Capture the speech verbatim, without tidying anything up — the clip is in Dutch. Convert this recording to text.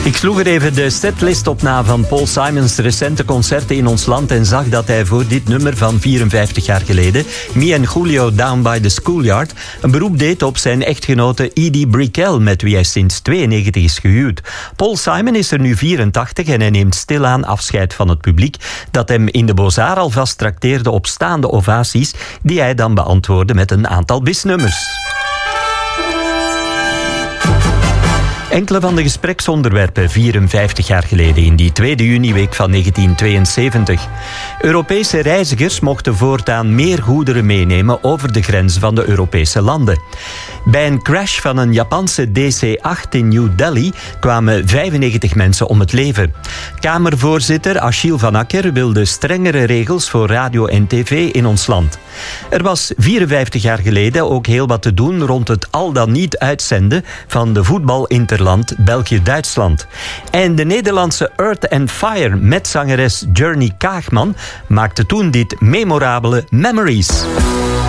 Ik sloeg er even de setlist op na van Paul Simon's recente concerten in ons land en zag dat hij voor dit nummer van vierenvijftig jaar geleden, Me and Julio Down by the Schoolyard, een beroep deed op zijn echtgenote Edie Brickell, met wie hij sinds tweeënnegentig is gehuwd. Paul Simon is er nu vierentachtig en hij neemt stilaan afscheid van het publiek dat hem in de Beaux-Arts alvast trakteerde op staande ovaties die hij dan beantwoordde met een aantal bisnummers. Enkele van de gespreksonderwerpen vierenvijftig jaar geleden in die tweede juniweek van negentien tweeënzeventig. Europese reizigers mochten voortaan meer goederen meenemen over de grenzen van de Europese landen. Bij een crash van een Japanse D C acht in New Delhi kwamen vijfennegentig mensen om het leven. Kamervoorzitter Achille van Acker wilde strengere regels voor radio en tv in ons land. Er was vierenvijftig jaar geleden ook heel wat te doen rond het al dan niet uitzenden van de voetbalinterland België-Duitsland. En de Nederlandse Earth and Fire met zangeres Journey Kaagman maakte toen dit memorabele Memories.